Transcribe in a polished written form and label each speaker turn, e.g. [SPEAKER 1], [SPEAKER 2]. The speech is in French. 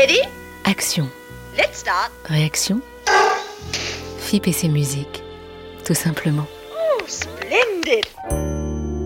[SPEAKER 1] Ready?
[SPEAKER 2] Action,
[SPEAKER 1] Let's start.
[SPEAKER 2] réaction, FIP et ses musiques, tout simplement.
[SPEAKER 1] Oh, splendid.